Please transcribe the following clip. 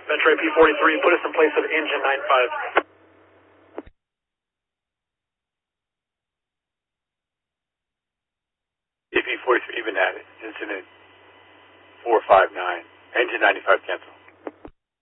Metro P43, put us in place of engine 95. AP43 even added, incident 459, engine 95 cancel.